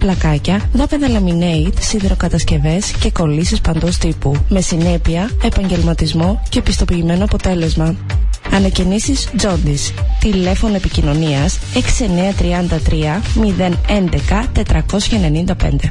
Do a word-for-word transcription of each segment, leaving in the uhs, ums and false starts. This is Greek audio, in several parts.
πλακάκια, δόπεδα laminate, σιδηροκατασκευές και κολλήσεις παντός τύπου. Με συνέπεια, επαγγελματισμό και πιστοποιημένο αποτέλεσμα. Ανακαινήσεις Τζόντις. Τηλέφωνο επικοινωνίας έξι εννιά τρία τρία μηδέν ένα ένα τετρακόσια ενενήντα πέντε.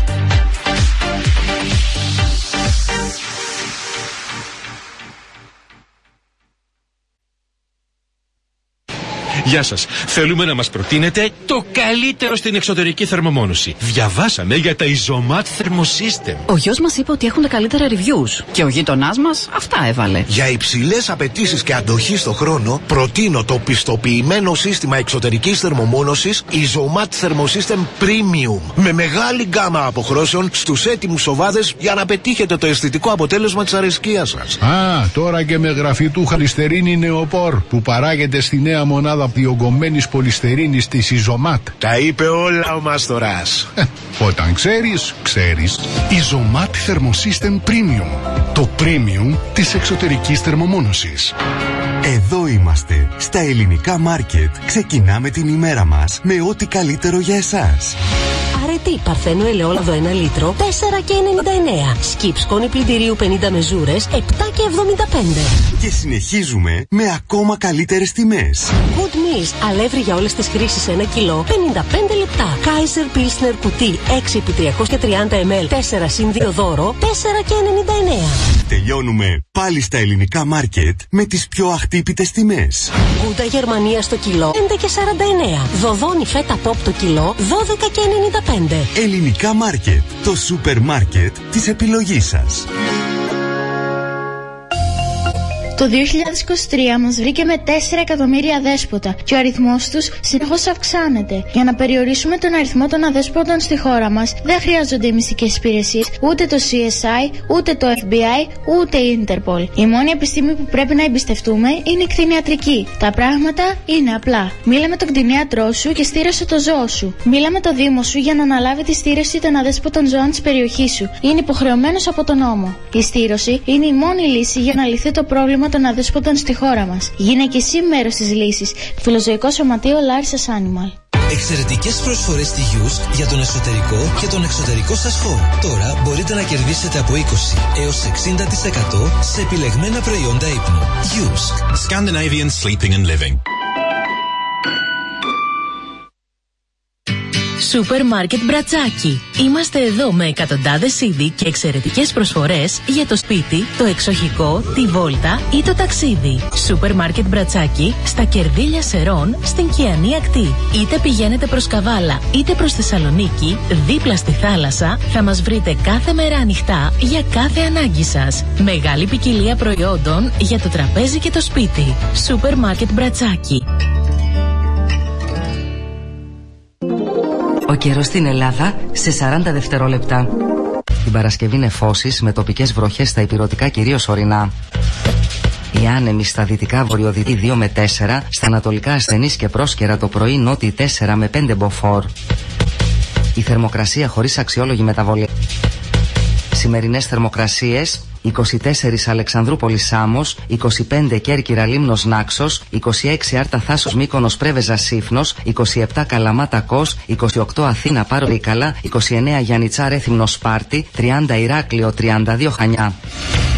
Γεια σας. Θέλουμε να μας προτείνετε το καλύτερο στην εξωτερική θερμομόνωση. Διαβάσαμε για τα Isomat Thermosystem. Ο γιος μας είπε ότι έχουν τα καλύτερα reviews. Και ο γείτονάς μας αυτά έβαλε. Για υψηλές απαιτήσεις και αντοχή στο χρόνο, προτείνω το πιστοποιημένο σύστημα εξωτερικής θερμομόνωσης Isomat Thermosystem Premium. Με μεγάλη γκάμα αποχρώσεων στους έτοιμους σοβάδες για να πετύχετε το αισθητικό αποτέλεσμα της αρεσκίας σας. Α, τώρα και με γραφητού χαλιστερίνη νεοπόρ που παράγεται στη νέα μονάδα διογκωμένης πολυστερίνης της Isomat. Τα είπε όλα ο Μάστορας. Ε, όταν ξέρεις, ξέρεις. Isomat Thermosystem Premium. Το premium της εξωτερικής θερμομόνωσης. Εδώ είμαστε, στα ελληνικά μάρκετ. Ξεκινάμε την ημέρα μας με ό,τι καλύτερο για εσάς. Αρετή Παρθένο ελαιόλαδο ένα λίτρο, τέσσερα και ενενήντα εννέα. Σκιπ σκόνη πλυντηρίου πενήντα μεζούρες, επτά και εβδομήντα πέντε. Και συνεχίζουμε με ακόμα καλύτερες τιμές. Good Meals, αλεύρι για όλες τις χρήσεις ένα κιλό, πενήντα πέντε λεπτά. Kaiser Pilsner κουτί έξι επί τριακόσια τριάντα μιλιλίτρα, τέσσερα συν δύο δώρο, τέσσερα και ενενήντα εννέα. Τελειώνουμε πάλι στα ελληνικά μάρκετ με τις πιο αχτύπητες τιμές. Γκούντα Γερμανία στο κιλό, πέντε και σαράντα εννέα. Δοδόνι φέτα pop το κιλό, δώδεκα και ενενήντα πέντε. Ελληνικά μάρκετ, το σούπερ μάρκετ της επιλογής σας. Το δύο χιλιάδες είκοσι τρία μας βρήκε με τέσσερα εκατομμύρια αδέσποτα και ο αριθμός τους συνεχώς αυξάνεται. Για να περιορίσουμε τον αριθμό των αδέσποτων στη χώρα μας, δεν χρειάζονται οι μυστικές υπηρεσίες, ούτε το σι ες άι, ούτε το εφ μπι άι, ούτε η Interpol. Η μόνη επιστήμη που πρέπει να εμπιστευτούμε είναι η κτηνιατρική. Τα πράγματα είναι απλά. Μίλα με τον κτηνίατρό σου και στήρωσε το ζώο σου. Μίλα με το δήμο σου για να αναλάβει τη στήρωση των αδέσποτων ζώων της περιοχής σου. Είναι υποχρεωμένος από τον νόμο. Η στήρωση είναι η μόνη λύση για να λυθεί το πρόβλημα των αδέσποτων στη χώρα μας. Γίνε και εσύ μέρος της λύσης. Φιλοζωικό Σωματείο Larsa Animal. Εξαιρετικές προσφορές στη Yusk για τον εσωτερικό και τον εξωτερικό σας χώρο. Τώρα μπορείτε να κερδίσετε από είκοσι έως εξήντα τοις εκατό σε επιλεγμένα προϊόντα ύπνου. Yusk. Scandinavian Sleeping and Living. Σούπερ Μάρκετ Μπρατσάκι. Είμαστε εδώ με εκατοντάδες είδη και εξαιρετικές προσφορές για το σπίτι, το εξοχικό, τη βόλτα ή το ταξίδι. Σούπερ Μάρκετ Μπρατσάκι στα Κερδίλια Σερών στην Κιανή Ακτή. Είτε πηγαίνετε προς Καβάλα είτε προς Θεσσαλονίκη, δίπλα στη θάλασσα, θα μας βρείτε κάθε μέρα ανοιχτά για κάθε ανάγκη σας. Μεγάλη ποικιλία προϊόντων για το τραπέζι και το σπίτι. Σούπερ Μάρκετ Μπρατσάκι. Ο καιρός στην Ελλάδα σε σαράντα δευτερόλεπτα. Την Παρασκευή νεφώσεις με τοπικές βροχές στα ηπειρωτικά κυρίως ορεινά. Οι άνεμοι στα δυτικά βορειοδυτή δύο με τέσσερα, στα ανατολικά ασθενείς και πρόσκαιρα το πρωί νότιοι τέσσερα με πέντε μποφόρ. Η θερμοκρασία χωρίς αξιόλογη μεταβολή. Σημερινές θερμοκρασίες: είκοσι τέσσερα Αλεξανδρούπολη Σάμος, είκοσι πέντε Κέρκυρα Λίμνος Νάξος, είκοσι έξι Άρτα Θάσος Μύκονος Πρέβεζα Σύφνος, είκοσι επτά Καλαμάτα Κος, είκοσι οκτώ Αθήνα Πάρο Ρίκαλα, είκοσι εννέα Γιαννιτσά Ρέθυμνο Σπάρτη, τριάντα Ηράκλειο, τριάντα δύο Χανιά.